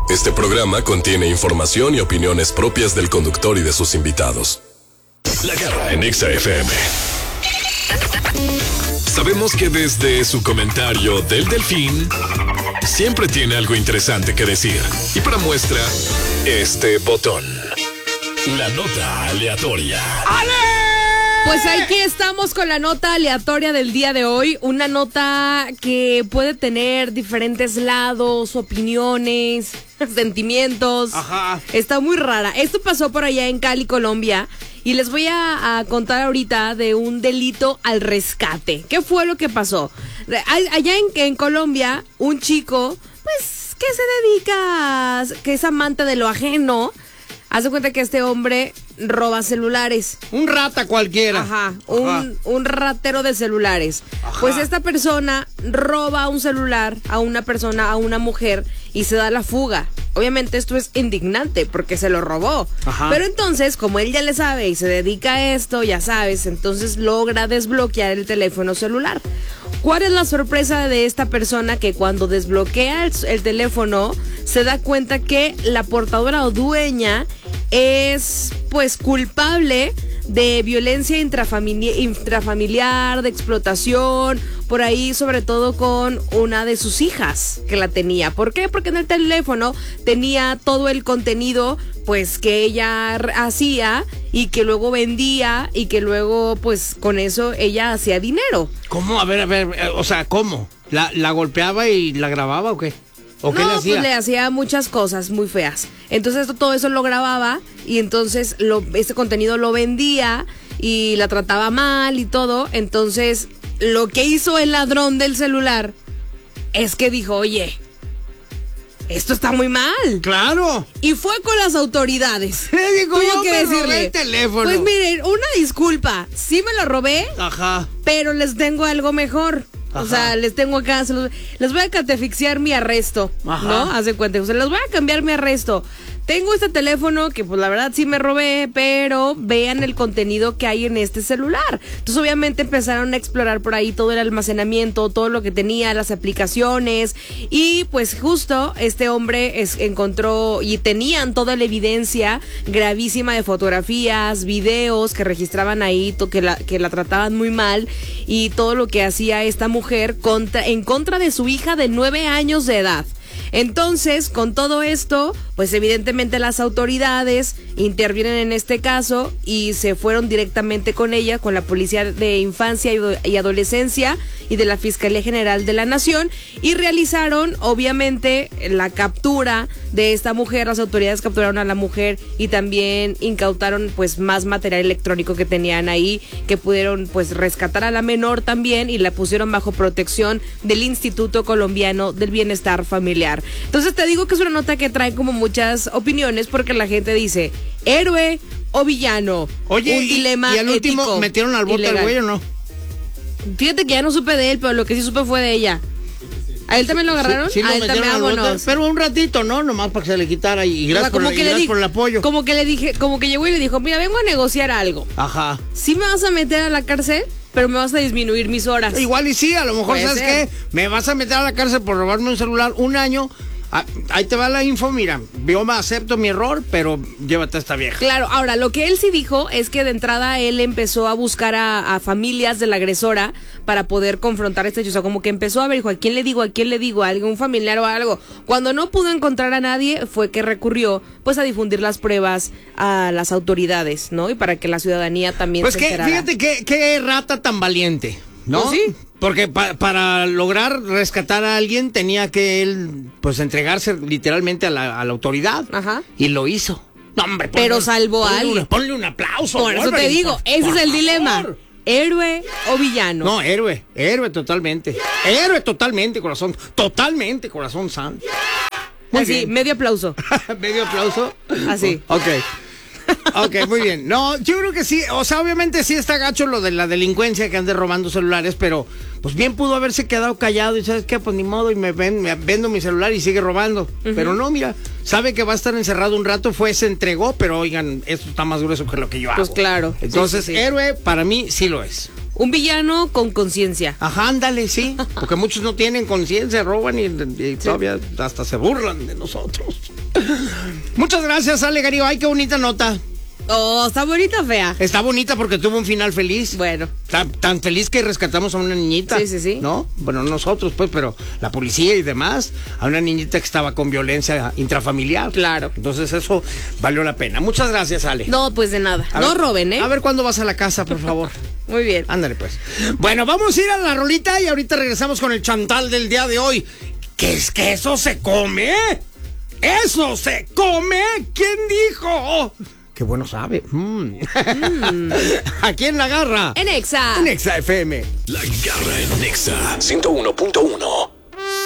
Este programa contiene información y opiniones propias del conductor y de sus invitados. La Garra en Exa FM. Sabemos que desde su comentario del Delfín siempre tiene algo interesante que decir. Y para muestra, este botón. La nota aleatoria. ¡Ale! Pues aquí estamos con la nota aleatoria del día de hoy. Una nota que puede tener diferentes lados, opiniones, sentimientos. Ajá. Está muy rara. Esto pasó por allá en Cali, Colombia. Y les voy a contar ahorita de un delito al rescate. ¿Qué fue lo que pasó? Allá en Colombia, un chico, pues, que se dedica, que es amante de lo ajeno. Haz de cuenta que este hombre roba celulares. Un rata cualquiera. Ajá. Un ratero de celulares. Ajá. Pues esta persona roba un celular a una persona, a una mujer, y se da la fuga. Obviamente esto es indignante porque se lo robó. Ajá. Pero entonces, como él ya le sabe y se dedica a esto, ya sabes, entonces logra desbloquear el teléfono celular. ¿Cuál es la sorpresa de esta persona? Que cuando desbloquea el teléfono se da cuenta que la portadora o dueña es pues culpable de violencia intrafamiliar, de explotación, por ahí sobre todo con una de sus hijas que la tenía. ¿Por qué? Porque en el teléfono tenía todo el contenido pues que ella hacía y que luego vendía y que luego pues con eso ella hacía dinero. ¿Cómo? A ver, o sea, ¿cómo? ¿La golpeaba y la grababa o qué? ¿O qué le hacía? Pues le hacía muchas cosas muy feas. Entonces todo eso lo grababa y entonces este contenido lo vendía y la trataba mal y todo. Entonces lo que hizo el ladrón del celular es que dijo, oye, esto está muy mal. ¡Claro! Y fue con las autoridades. Le digo, Tuvo yo que me robé decirle, el teléfono. pues miren, una disculpa, sí me lo robé, Ajá. pero les tengo algo mejor. Ajá. O sea, les tengo acá, les voy a catefixiar mi arresto. Ajá. ¿No? Haz de cuenta, o sea, les voy a cambiar mi arresto. Tengo este teléfono que pues la verdad sí me robé, pero vean el contenido que hay en este celular. Entonces obviamente empezaron a explorar por ahí todo el almacenamiento, todo lo que tenía, las aplicaciones, y pues justo este hombre encontró y tenían toda la evidencia gravísima de fotografías, videos que registraban ahí, que la trataban muy mal, y todo lo que hacía esta mujer en contra de su hija de 9 años de edad. Entonces, con todo esto, pues evidentemente las autoridades intervienen en este caso y se fueron directamente con ella, con la Policía de Infancia y Adolescencia y de la Fiscalía General de la Nación, y realizaron, obviamente, la captura de esta mujer. Las autoridades capturaron a la mujer y también incautaron, pues, más material electrónico que tenían ahí, que pudieron, pues, rescatar a la menor también, y la pusieron bajo protección del Instituto Colombiano del Bienestar Familiar. Entonces te digo que es una nota que trae como muchas opiniones, porque la gente dice, héroe o villano. Oye, un dilema y al último ético, metieron al bote ilegal. al güey, ¿o no? Fíjate que ya no supe de él, pero lo que sí supe fue de ella. ¿A él también lo agarraron? Sí, lo a él metieron también, al bote, vámonos. pero un ratito, ¿no? Nomás para que se le quitara, y gracias, O sea, gracias por el apoyo. Como que le dije, como que llegó y le dijo, mira, vengo a negociar algo. Ajá. Sí me vas a meter a la cárcel, pero me vas a disminuir mis horas. Igual y sí, a lo mejor, Puede ¿sabes ser. qué? Me vas a meter a la cárcel por robarme un celular 1 año. Ahí te va la info, mira, yo me acepto mi error, pero llévate a esta vieja. Claro, ahora, lo que él sí dijo es que de entrada él empezó a buscar a familias de la agresora para poder confrontar este hecho. O sea, como que empezó a ver, dijo, ¿a quién le digo? ¿A quién le digo? ¿A algún familiar o algo? Cuando no pudo encontrar a nadie, fue que recurrió, pues, a difundir las pruebas a las autoridades, ¿no? Y para que la ciudadanía también Pues se que, enterara. fíjate qué rata tan valiente, ¿no? Pues sí. Porque para lograr rescatar a alguien tenía que él, pues, entregarse literalmente a la autoridad. Ajá. Y lo hizo. No, hombre, Pero salvó a alguien. Ponle un aplauso. Por eso te Wolverine, digo, ese por es el favor. dilema. ¿Héroe o villano? No, héroe totalmente. Héroe totalmente, corazón. Totalmente, corazón santo. Muy Así, bien. medio aplauso. Medio aplauso. Así. Ok. Ok, muy bien. No, yo creo que sí. O sea, obviamente sí está gacho lo de la delincuencia, que ande robando celulares, pero pues bien pudo haberse quedado callado y ¿sabes qué? Pues ni modo, y me vendo mi celular y sigue robando. Pero no, mira, sabe que va a estar encerrado un rato, se entregó, pero oigan, esto está más grueso que lo que yo hago. Pues claro. Entonces, Sí. héroe para mí sí lo es. Un villano con conciencia. Ajá, ándale, sí. Porque muchos no tienen conciencia, roban y todavía hasta se burlan de nosotros. Muchas gracias, Ale Gario. Ay, qué bonita nota. Oh, está bonita, fea. Está bonita porque tuvo un final feliz. Bueno. Tan feliz que rescatamos a una niñita. Sí. ¿No? Bueno, nosotros, pues, pero la policía y demás. A una niñita que estaba con violencia intrafamiliar. Claro. Entonces eso valió la pena. Muchas gracias, Ale. No, pues de nada. No roben, ¿eh? A ver cuándo vas a la casa, por favor. Muy bien. Ándale, pues. Bueno, vamos a ir a la rolita y ahorita regresamos con el chantal del día de hoy. ¿Qué es que eso se come? ¿Eso se come? ¿Quién dijo? Qué bueno sabe. Aquí en La Garra. En Exa. En Exa FM. La Garra en Nexa 101.1.